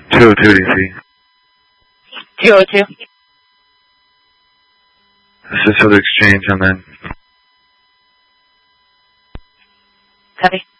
202 DC. 202. This is for the exchange, I'm in. Copy.